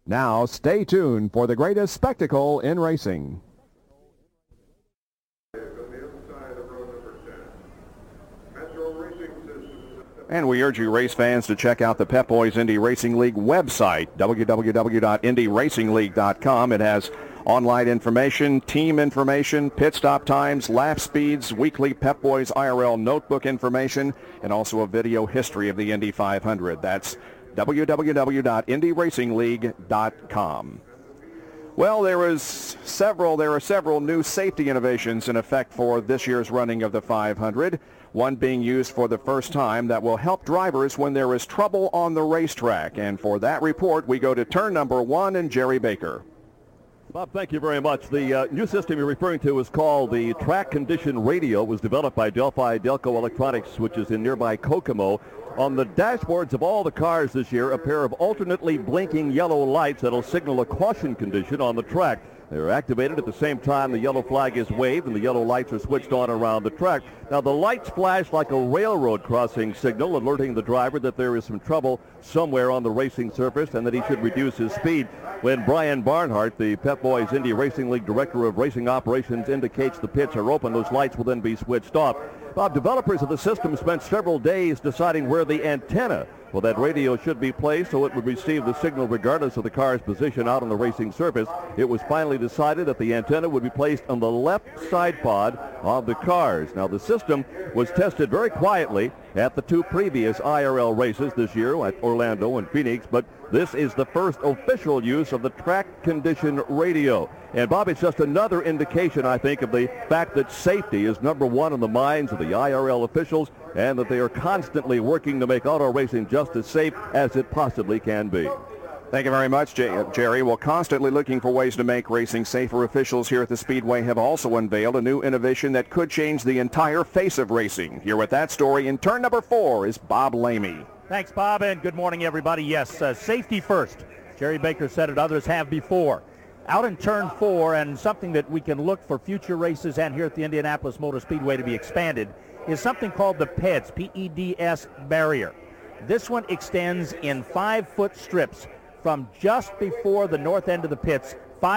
Now, stay tuned for the greatest spectacle in racing. And we urge you race fans to check out the Pep Boys Indy Racing League website, www.indyRacingLeague.com. It has online information, team information, pit stop times, lap speeds, weekly Pep Boys IRL notebook information, and also a video history of the Indy 500. That's www.indyracingleague.com. Well, there are several new safety innovations in effect for this year's running of the 500. One being used for the first time that will help drivers when there is trouble on the racetrack. And for that report, we go to turn number 1 and Jerry Baker. Bob, thank you very much. The new system you're referring to is called the Track Condition Radio. It was developed by Delphi Delco Electronics, which is in nearby Kokomo. On the dashboards of all the cars this year, a pair of alternately blinking yellow lights that'll signal a caution condition on the track. They're activated at the same time the yellow flag is waved and the yellow lights are switched on around the track. Now, the lights flash like a railroad crossing signal, alerting the driver that there is some trouble somewhere on the racing surface and that he should reduce his speed. When Brian Barnhart, the Pep Boys Indy Racing League Director of Racing Operations, indicates the pits are open, those lights will then be switched off. Bob, developers of the system spent several days deciding where the antenna for that radio should be placed so it would receive the signal regardless of the car's position out on the racing surface. It was finally decided that the antenna would be placed on the left side pod of the cars. Now, the system was tested very quietly at the two previous IRL races this year at Orlando and Phoenix, but this is the first official use of the track condition radio. And, Bob, it's just another indication, I think, of the fact that safety is number one in the minds of the IRL officials and that they are constantly working to make auto racing just as safe as it possibly can be. Thank you very much, Jerry. Well, constantly looking for ways to make racing safer, officials here at the Speedway have also unveiled a new innovation that could change the entire face of racing. Here with that story in turn number 4 is Bob Lamey. Thanks, Bob, and good morning, everybody. Yes, safety first. Jerry Baker said it, others have before. Out in turn 4, and something that we can look for future races and here at the Indianapolis Motor Speedway to be expanded, is something called the PEDS, P-E-D-S barrier. This one extends in 5-foot strips from just before the north end of the pits,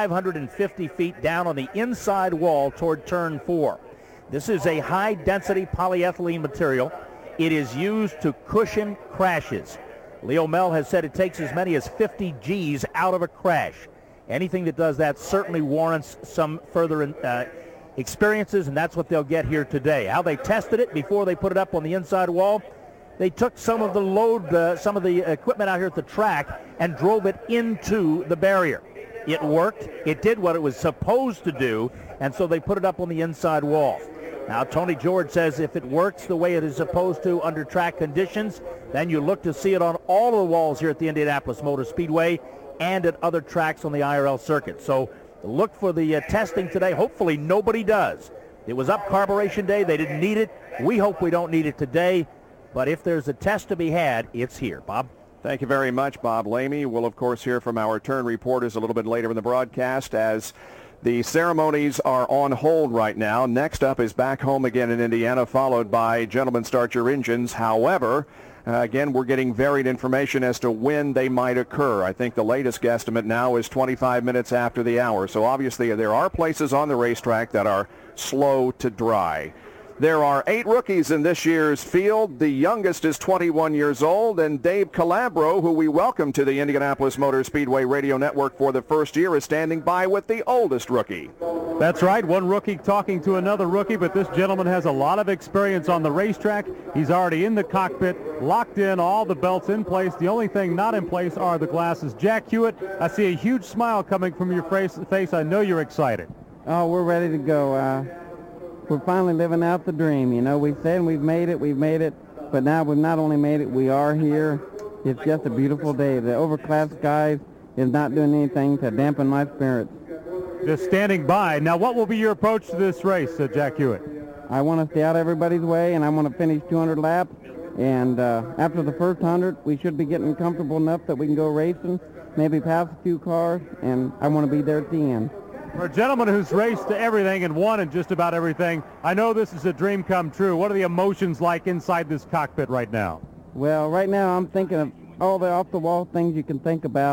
550 feet down on the inside wall toward turn 4. This is a high-density polyethylene material. It is used to cushion crashes. Leo Mel has said it takes as many as 50 G's out of a crash. Anything that does that certainly warrants some further experiences, and that's what they'll get here today. How they tested it before they put it up on the inside wall, they took some of the load, some of the equipment out here at the track and drove it into the barrier. It worked. It did what it was supposed to do, and so they put it up on the inside wall. Now, Tony George says if it works the way it is supposed to under track conditions, then you look to see it on all of the walls here at the Indianapolis Motor Speedway and at other tracks on the IRL circuit. So look for the testing today. Hopefully nobody does. It was up carburation day. They didn't need it. We hope we don't need it today. But if there's a test to be had, it's here. Bob? Thank you very much, Bob Lamey. We'll, of course, hear from our turn reporters a little bit later in the broadcast as the ceremonies are on hold right now. Next up is back home again in Indiana, followed by Gentlemen Start Your Engines. However, again, we're getting varied information as to when they might occur. I think the latest guesstimate now is 25 minutes after the hour. So obviously there are places on the racetrack that are slow to dry. There are 8 rookies in this year's field. The youngest is 21 years old, and Dave Calabro, who we welcome to the Indianapolis Motor Speedway Radio Network for the first year, is standing by with the oldest rookie. That's right, one rookie talking to another rookie, but this gentleman has a lot of experience on the racetrack. He's already in the cockpit, locked in, all the belts in place. The only thing not in place are the glasses. Jack Hewitt, I see a huge smile coming from your face. I know you're excited. Oh, we're ready to go. We're finally living out the dream. You know, we said we've made it, but now we've not only made it, we are here. It's just a beautiful day. The overcast skies is not doing anything to dampen my spirits. Just standing by. Now, what will be your approach to this race, Jack Hewitt? I want to stay out everybody's way, and I want to finish 200 laps. And after the first 100, we should be getting comfortable enough that we can go racing, maybe pass a few cars, and I want to be there at the end. For a gentleman who's raced everything and won in just about everything, I know this is a dream come true. What are the emotions like inside this cockpit right now? Well, right now I'm thinking of all the off-the-wall things you can think about.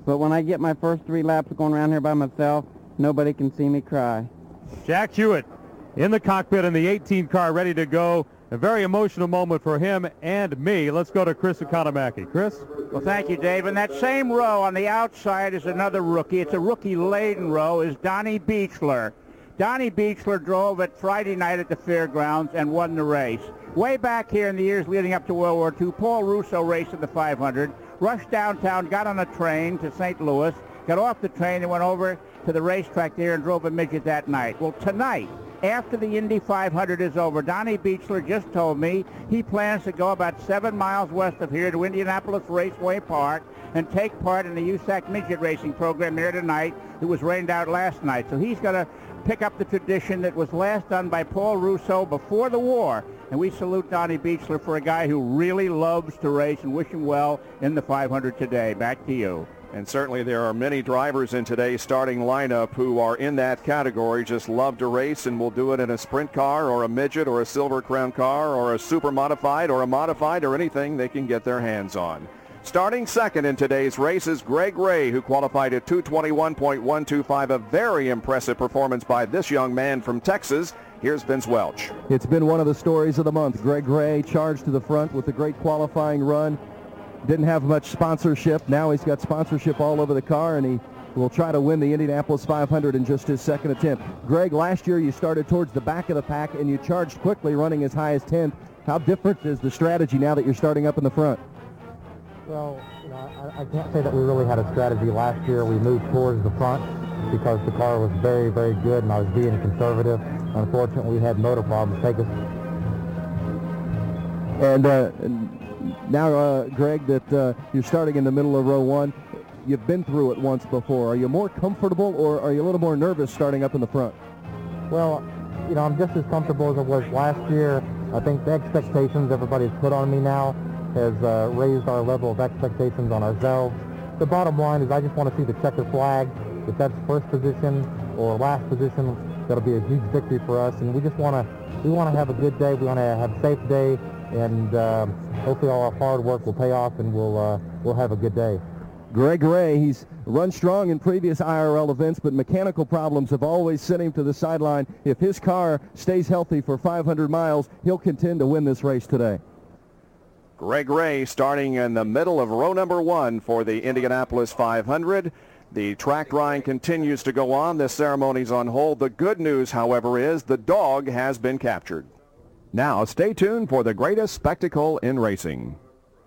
But when I get my first 3 laps going around here by myself, nobody can see me cry. Jack Hewitt in the cockpit in the 18 car ready to go. A very emotional moment for him and me. Let's go to Chris Economaki. Chris? Well, thank you, Dave. And that same row on the outside is another rookie. It's a rookie-laden row, is Donnie Beechler. Donnie Beechler drove it Friday night at the fairgrounds and won the race. Way back here in the years leading up to World War II, Paul Russo raced in the 500, rushed downtown, got on a train to St. Louis, got off the train and went over to the racetrack there and drove a midget that night. Well, tonight, after the Indy 500 is over, Donnie Beechler just told me he plans to go about 7 miles west of here to Indianapolis Raceway Park and take part in the USAC midget racing program here tonight. It was rained out last night. So he's going to pick up the tradition that was last done by Paul Russo before the war. And we salute Donnie Beechler for a guy who really loves to race and wish him well in the 500 today. Back to you. And certainly there are many drivers in today's starting lineup who are in that category, just love to race and will do it in a sprint car or a midget or a Silver Crown car or a super modified or a modified or anything they can get their hands on. Starting second in today's race is Greg Ray, who qualified at 221.125, a very impressive performance by this young man from Texas. Here's Vince Welch. It's been one of the stories of the month. Greg Ray charged to the front with a great qualifying run. Didn't have much sponsorship. Now he's got sponsorship all over the car, and he will try to win the Indianapolis 500 in just his second attempt. Greg, last year you started towards the back of the pack, and you charged quickly, running as high as 10th. How different is the strategy now that you're starting up in the front? Well, I can't say that we really had a strategy last year. We moved towards the front because the car was very, very good, and I was being conservative. Unfortunately, we had motor problems take us. And now, Greg, that you're starting in the middle of row 1, you've been through it once before. Are you more comfortable, or are you a little more nervous starting up in the front? Well, I'm just as comfortable as I was last year. I think the expectations everybody's put on me now has raised our level of expectations on ourselves. The bottom line is I just want to see the checkered flag. If that's first position or last position, that'll be a huge victory for us. And we want to have a good day. We want to have a safe day. And hopefully all our hard work will pay off, and we'll have a good day. Greg Ray, he's run strong in previous IRL events, but mechanical problems have always sent him to the sideline. If his car stays healthy for 500 miles, he'll contend to win this race today. Greg Ray starting in the middle of row number 1 for the Indianapolis 500. The track drying continues to go on. The ceremony's on hold. The good news, however, is the dog has been captured. Now, stay tuned for the greatest spectacle in racing.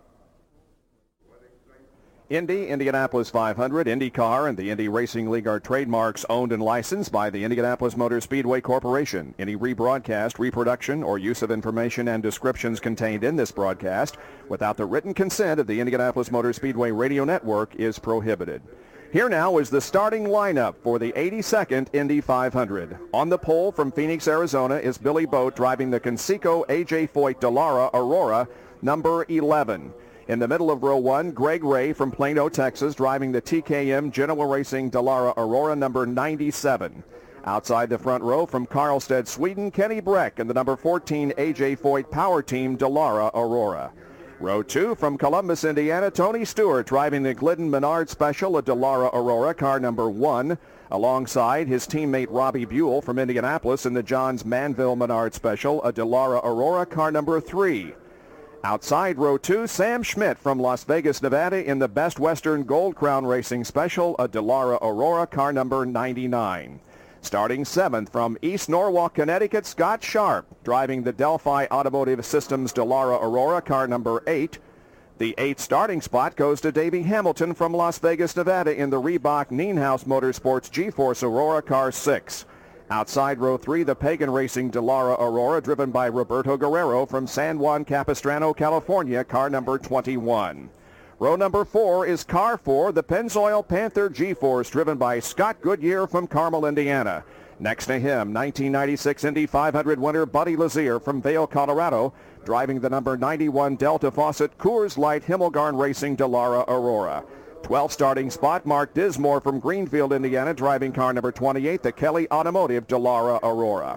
Indy, Indianapolis 500, IndyCar, and the Indy Racing League are trademarks owned and licensed by the Indianapolis Motor Speedway Corporation. Any rebroadcast, reproduction, or use of information and descriptions contained in this broadcast without the written consent of the Indianapolis Motor Speedway Radio Network is prohibited. Here now is the starting lineup for the 82nd Indy 500. On the pole from Phoenix, Arizona is Billy Boat driving the Conseco AJ Foyt Dallara Aurora, number 11. In the middle of row 1, Greg Ray from Plano, Texas, driving the TKM Genoa Racing Dallara Aurora, number 97. Outside the front row from Karlstad, Sweden, Kenny Breck and the number 14 AJ Foyt Power Team Dallara Aurora. Row 2 from Columbus, Indiana, Tony Stewart driving the Glidden Menard Special, a Dallara Aurora, car number 1, alongside his teammate Robbie Buell from Indianapolis in the Johns Manville Menard Special, a Dallara Aurora, car number 3. Outside row 2, Sam Schmidt from Las Vegas, Nevada in the Best Western Gold Crown Racing Special, a Dallara Aurora, car number 99. Starting 7th from East Norwalk, Connecticut, Scott Sharp driving the Delphi Automotive Systems Dallara Aurora, car number 8. The 8th starting spot goes to Davey Hamilton from Las Vegas, Nevada in the Reebok Nienhaus Motorsports G-Force Aurora, car 6. Outside row 3, the Pagan Racing Dallara Aurora, driven by Roberto Guerrero from San Juan Capistrano, California, car number 21. Row number 4 is car 4, the Pennzoil Panther G-Force, driven by Scott Goodyear from Carmel, Indiana. Next to him, 1996 Indy 500 winner Buddy Lazier from Vail, Colorado, driving the number 91 Delta Fawcett Coors Light Himmelgarn Racing Dallara Aurora. 12th starting spot, Mark Dismore from Greenfield, Indiana, driving car number 28, the Kelly Automotive Dallara Aurora.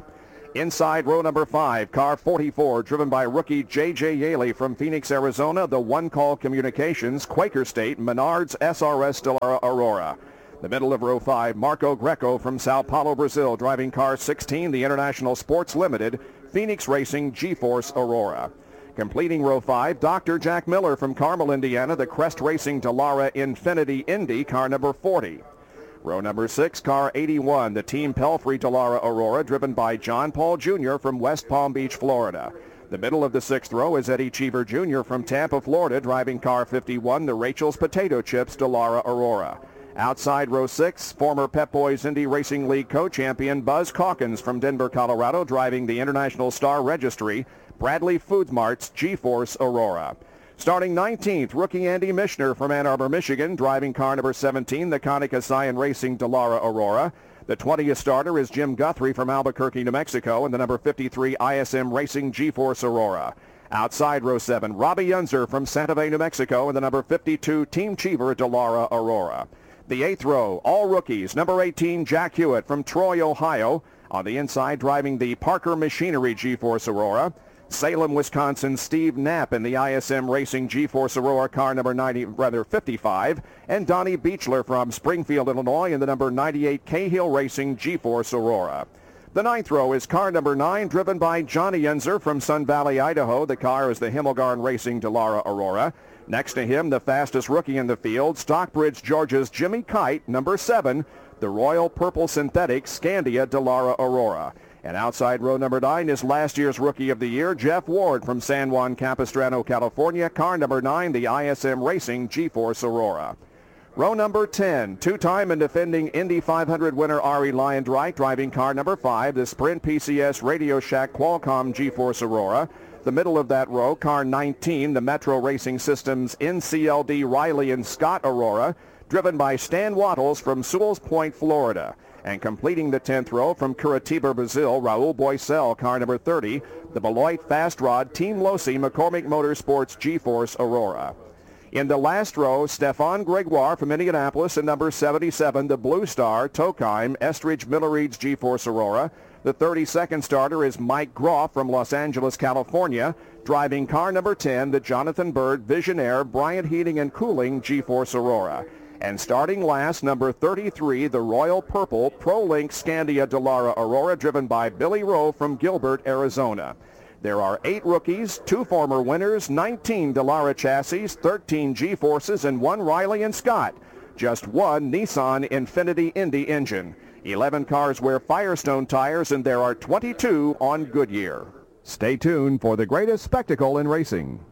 Inside row number 5, car 44, driven by rookie J.J. Yaley from Phoenix, Arizona, the One Call Communications, Quaker State, Menards, SRS Dallara Aurora. The middle of row 5, Marco Greco from Sao Paulo, Brazil, driving car 16, the International Sports Limited, Phoenix Racing, G-Force Aurora. Completing row 5, Dr. Jack Miller from Carmel, Indiana, the Crest Racing Dallara Infinity Indy, car number 40. Row number 6, car 81, the Team Pelfrey Dallara Aurora, driven by John Paul Jr. from West Palm Beach, Florida. The middle of the 6th row is Eddie Cheever Jr. from Tampa, Florida, driving car 51, the Rachel's Potato Chips Dallara Aurora. Outside row 6, former Pep Boys Indy Racing League co-champion Buzz Calkins from Denver, Colorado, driving the International Star Registry, Bradley Foods Mart's G-Force Aurora. Starting 19th, rookie Andy Mishner from Ann Arbor, Michigan, driving car number 17, the Konica Scion Racing Dallara Aurora. The 20th starter is Jim Guthrie from Albuquerque, New Mexico, and the number 53 ISM Racing G-Force Aurora. Outside row 7, Robbie Unser from Santa Fe, New Mexico, and the number 52 Team Cheever Dallara Aurora. The 8th row, all rookies, number 18 Jack Hewitt from Troy, Ohio. On the inside, driving the Parker Machinery G-Force Aurora. Salem, Wisconsin, Steve Knapp in the ISM Racing G-Force Aurora car number 55, and Donnie Beechler from Springfield, Illinois in the number 98 Cahill Racing G-Force Aurora. The 9th row is car number 9, driven by Johnny Unser from Sun Valley, Idaho. The car is the Himmelgarn Racing Dallara Aurora. Next to him, the fastest rookie in the field, Stockbridge, Georgia's Jimmy Kite, number 7, the Royal Purple Synthetic Scandia Dallara Aurora. And outside row number 9 is last year's Rookie of the Year, Jeff Ward from San Juan Capistrano, California. Car number 9, the ISM Racing G-Force Aurora. Row number 10, two-time and defending Indy 500 winner Ari Lyondreich, driving car number 5, the Sprint PCS Radio Shack Qualcomm G-Force Aurora. The middle of that row, car 19, the Metro Racing Systems NCLD Riley and Scott Aurora, driven by Stan Wattles from Sewells Point, Florida. And completing the 10th row from Curitiba, Brazil, Raul Boisel, car number 30, the Beloit Fast Rod Team Losi McCormick Motorsports G-Force Aurora. In the last row, Stefan Gregoire from Indianapolis and number 77, the Blue Star Tokheim Estridge Miller-Eads G-Force Aurora. The 32nd starter is Mike Groff from Los Angeles, California, driving car number 10, the Jonathan Bird Visionaire Bryant Heating and Cooling G-Force Aurora. And starting last, number 33, the Royal Purple ProLink Scandia Dallara Aurora, driven by Billy Rowe from Gilbert, Arizona. There are 8 rookies, 2 former winners, 19 Dallara chassis, 13 G-Forces, and 1 Riley and Scott. Just 1 Nissan Infinity Indy engine. 11 cars wear Firestone tires, and there are 22 on Goodyear. Stay tuned for the greatest spectacle in racing.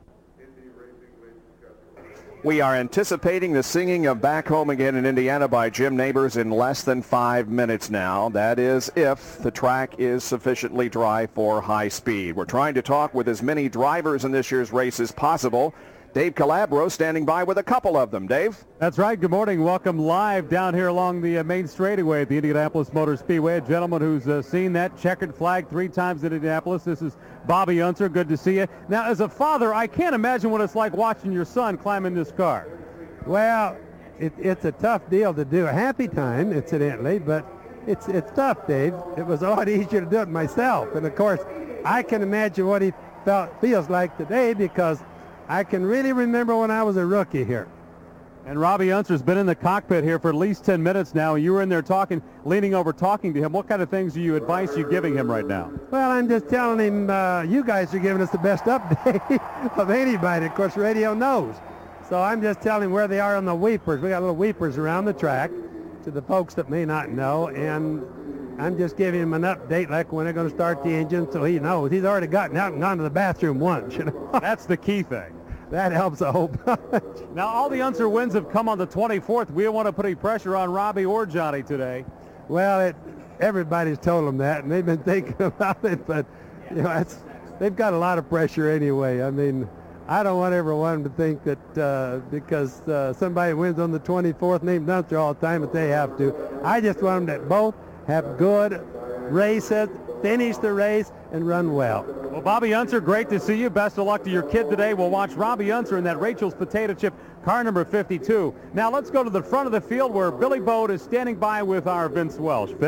We are anticipating the singing of Back Home Again in Indiana by Jim Nabors in less than 5 minutes now. That is if the track is sufficiently dry for high speed. We're trying to talk with as many drivers in this year's race as possible. Dave Calabro standing by with a couple of them. Dave? That's right. Good morning. Welcome live down here along the main straightaway at the Indianapolis Motor Speedway. A gentleman who's seen that checkered flag 3 times in Indianapolis. This is Bobby Unser. Good to see you. Now, as a father, I can't imagine what it's like watching your son climb in this car. Well, it's a tough deal to do. A happy time, incidentally, but it's tough, Dave. It was a lot easier to do it myself. And, of course, I can imagine what he feels like today because I can really remember when I was a rookie here. And Robbie Unser's been in the cockpit here for at least 10 minutes now. You were in there talking, leaning over, talking to him. What kind of things are you advice you giving him right now? Well, I'm just telling him you guys are giving us the best update of anybody. Of course, radio knows. So I'm just telling him where they are on the weepers. We got little weepers around the track to the folks that may not know. And I'm just giving him an update like when they're going to start the engine so he knows. He's already gotten out and gone to the bathroom once. You know? That's the key thing. That helps a whole bunch. Now, all the Unser wins have come on the 24th. We don't want to put any pressure on Robbie or Johnny today. Well, everybody's told them that, and they've been thinking about it, but you know, they've got a lot of pressure anyway. I mean, I don't want everyone to think that because somebody wins on the 24th named Unser all the time that they have to. I just want them to both have good races, finish the race, and run well. Well, Bobby Unser, great to see you. Best of luck to your kid today. We'll watch Robbie Unser in that Rachel's Potato Chip car number 52. Now let's go to the front of the field where Billy Bode is standing by with our Vince Welsh. Vince?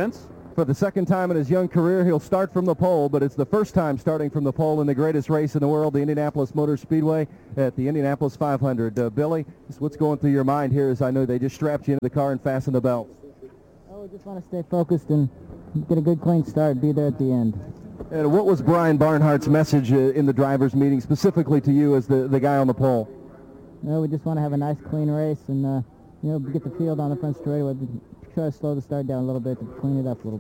For the second time in his young career, he'll start from the pole, but it's the first time starting from the pole in the greatest race in the world, the Indianapolis Motor Speedway at the Indianapolis 500. Billy, what's going through your mind here as I know they just strapped you into the car and fastened the belts? Oh, we just want to stay focused and get a good, clean start, be there at the end. And what was Brian Barnhart's message in the drivers' meeting, specifically to you as the guy on the pole? We just want to have a nice, clean race and, get the field on the front straightaway. Try to slow the start down a little bit to clean it up a little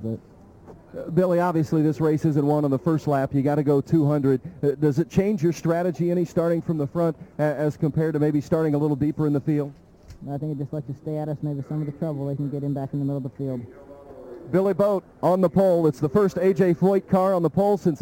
bit. Billy, obviously this race isn't won on the first lap. You got to go 200. Does it change your strategy any starting from the front as compared to maybe starting a little deeper in the field? I think it just lets you stay at us. Maybe some of the trouble, they can get in back in the middle of the field. Billy Boat on the pole. It's the first A.J. Foyt car on the pole since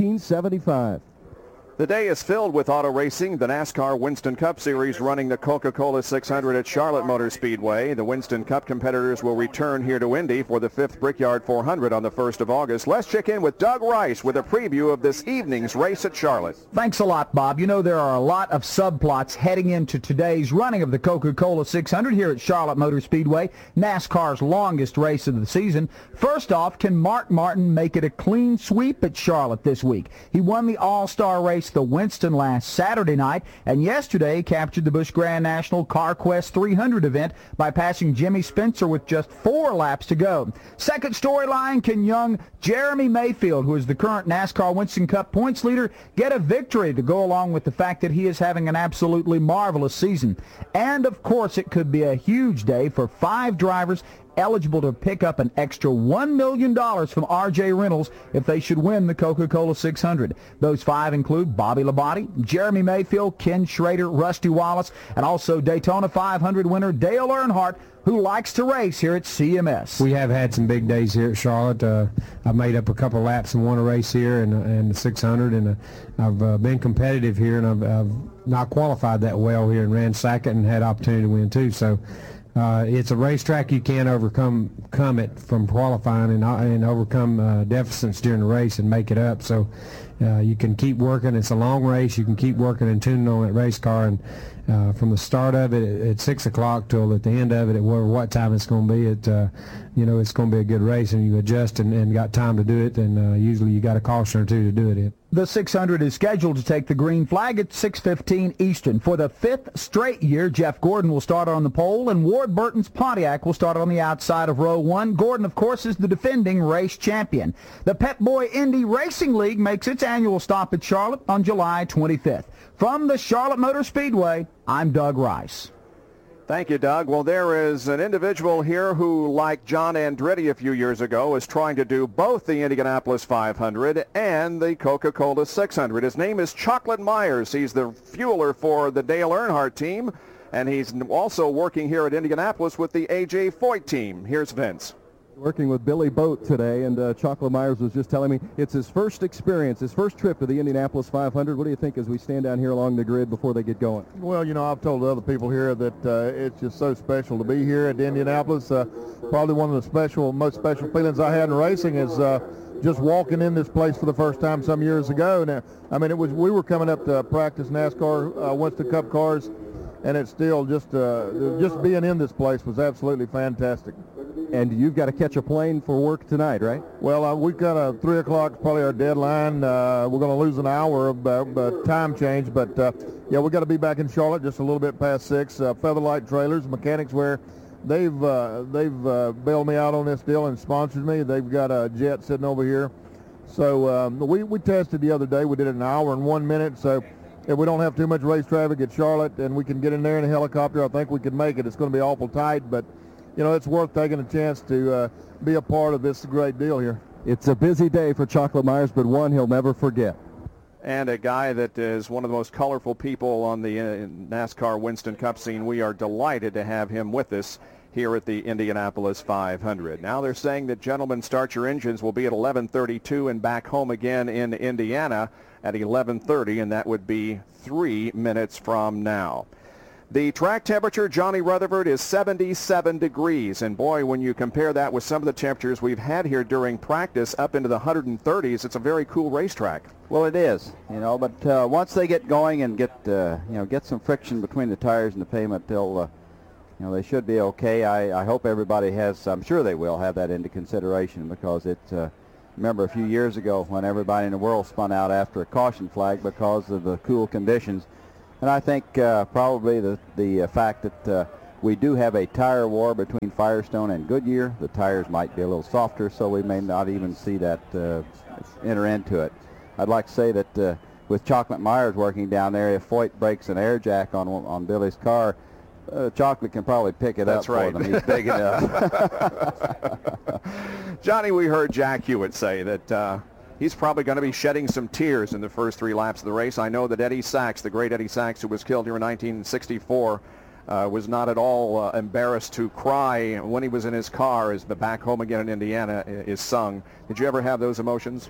1975. The day is filled with auto racing. The NASCAR Winston Cup Series running the Coca-Cola 600 at Charlotte Motor Speedway. The Winston Cup competitors will return here to Indy for the 5th Brickyard 400 on the 1st of August. Let's check in with Doug Rice with a preview of this evening's race at Charlotte. Thanks a lot, Bob. You know, there are a lot of subplots heading into today's running of the Coca-Cola 600 here at Charlotte Motor Speedway, NASCAR's longest race of the season. First off, can Mark Martin make it a clean sweep at Charlotte this week? He won the All-Star race, the Winston, last Saturday night, and yesterday captured the Busch Grand National CarQuest 300 event by passing Jimmy Spencer with just 4 laps to go. Second storyline, can young Jeremy Mayfield, who is the current NASCAR Winston Cup points leader, get a victory to go along with the fact that he is having an absolutely marvelous season? And of course, it could be a huge day for 5 drivers eligible to pick up an extra $1 million from R.J. Reynolds if they should win the Coca-Cola 600. Those 5 include Bobby Labonte, Jeremy Mayfield, Ken Schrader, Rusty Wallace, and also Daytona 500 winner Dale Earnhardt, who likes to race here at CMS. We have had some big days here at Charlotte. I made up a couple laps and won a race here and the 600, and I've been competitive here, and I've not qualified that well here and ran second and had opportunity to win too. So it's a racetrack you can't overcome it from qualifying and overcome deficits during the race and make it up. So you can keep working. It's a long race. You can keep working and tuning on that race car. And from the start of it at 6 o'clock till at the end of it, at what time it's going to be, it's going to be a good race, and you adjust and got time to do it. And usually you got a caution or two to do it in. The 600 is scheduled to take the green flag at 6:15 Eastern. For the 5th straight year, Jeff Gordon will start on the pole, and Ward Burton's Pontiac will start on the outside of row 1. Gordon, of course, is the defending race champion. The Pep Boy Indy Racing League makes its annual stop at Charlotte on July 25th. From the Charlotte Motor Speedway, I'm Doug Rice. Thank you, Doug. Well, there is an individual here who, like John Andretti a few years ago, is trying to do both the Indianapolis 500 and the Coca-Cola 600. His name is Chocolate Myers. He's the fueler for the Dale Earnhardt team, and he's also working here at Indianapolis with the A.J. Foyt team. Here's Vince. Working with Billy Boat today, and Chocolate Myers was just telling me it's his first experience, his first trip to the Indianapolis 500. What do you think as we stand down here along the grid before they get going? Well, I've told other people here that it's just so special to be here at Indianapolis. Probably one of the most special feelings I had in racing is just walking in this place for the first time some years ago. Now, we were coming up to practice NASCAR Winston Cup cars, and it's still just being in this place was absolutely fantastic. And you've got to catch a plane for work tonight, right? Well, we've got a 3 o'clock, probably our deadline. We're going to lose an hour of time change, but we've got to be back in Charlotte just a little bit past 6. Featherlight Trailers, Mechanics Wear, they've bailed me out on this deal and sponsored me. They've got a jet sitting over here. So we tested the other day. We did it an hour and 1 minute. So if we don't have too much race traffic at Charlotte and we can get in there in a helicopter, I think we can make it. It's going to be awful tight, but it's worth taking a chance to be a part of this great deal here. It's a busy day for Chocolate Myers, but one he'll never forget. And a guy that is one of the most colorful people on the NASCAR Winston Cup scene. We are delighted to have him with us here at the Indianapolis 500. Now they're saying that Gentlemen Start Your Engines will be at 11:32 and back home again in Indiana at 11:30, and that would be 3 minutes from now. The track temperature, Johnny Rutherford, is 77 degrees. And boy, when you compare that with some of the temperatures we've had here during practice up into the 130s, it's a very cool racetrack. Well, it is, but once they get going and get some friction between the tires and the pavement, they'll they should be okay. I hope everybody has, I'm sure they will have that into consideration, because remember a few years ago when everybody in the world spun out after a caution flag because of the cool conditions. And I think probably the fact that we do have a tire war between Firestone and Goodyear. The tires might be a little softer, so we may not even see that enter into it. I'd like to say that with Chocolate Myers working down there, if Foyt breaks an air jack on Billy's car, Chocolate can probably pick it up for them. He's big enough. Johnny, we heard Jack Hewitt say that he's probably going to be shedding some tears in the first 3 laps of the race. I know that Eddie Sachs, the great Eddie Sachs, who was killed here in 1964, was not at all embarrassed to cry when he was in his car as the Back Home Again in Indiana is sung. Did you ever have those emotions?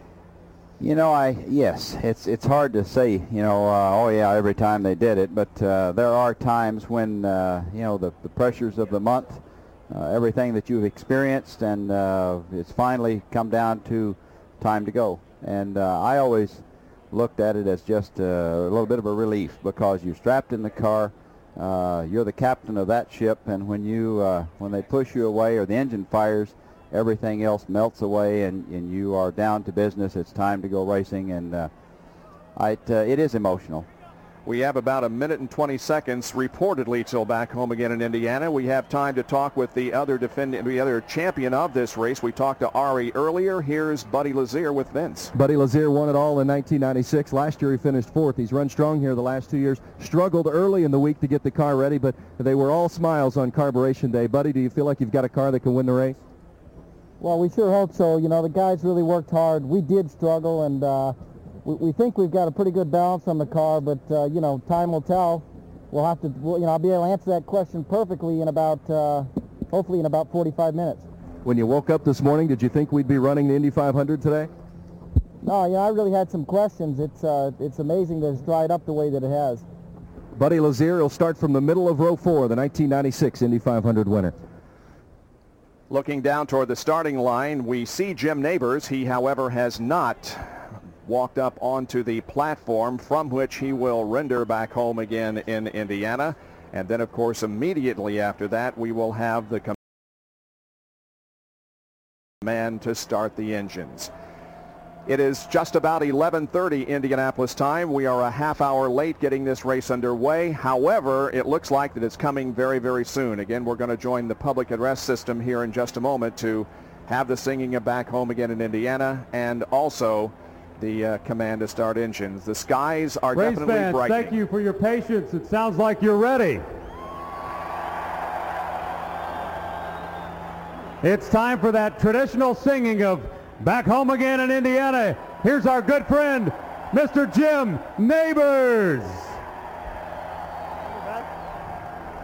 Yes, it's hard to say, oh yeah, every time they did it, but there are times when, the pressures of the month, everything that you've experienced, and it's finally come down to time to go. And I always looked at it as just a little bit of a relief, because you're strapped in the car, you're the captain of that ship, and when they push you away or the engine fires, everything else melts away, and you are down to business. It's time to go racing, and it is emotional. We have about 1 minute and 20 seconds reportedly till Back Home Again in Indiana. We have time to talk with the other champion of this race. We talked to Ari earlier. Here's Buddy Lazier with Vince. Buddy Lazier won it all in 1996. Last year he finished 4th. He's run strong here the last 2 years. Struggled early in the week to get the car ready, but they were all smiles on Carburation Day. Buddy, do you feel like you've got a car that can win the race? Well, we sure hope so. The guys really worked hard. We did struggle, and we think we've got a pretty good balance on the car, but, time will tell. We'll have to, I'll be able to answer that question perfectly in about, hopefully in about 45 minutes. When you woke up this morning, did you think we'd be running the Indy 500 today? No, I really had some questions. It's amazing that it's dried up the way that it has. Buddy Lazier will start from the middle of row 4, the 1996 Indy 500 winner. Looking down toward the starting line, we see Jim Neighbors. He, however, has not walked up onto the platform from which he will render Back Home Again in Indiana. And then, of course, immediately after that, we will have the command to start the engines. It is just about 11:30 Indianapolis time. We are a half hour late getting this race underway. However, it looks like that it's coming very, very soon. Again, we're going to join the public address system here in just a moment to have the singing of Back Home Again in Indiana, and also the command to start engines. The skies are definitely fans, brightening. Thank you for your patience. It sounds like you're ready. It's time for that traditional singing of Back Home Again in Indiana. Here's our good friend, Mr. Jim Neighbors.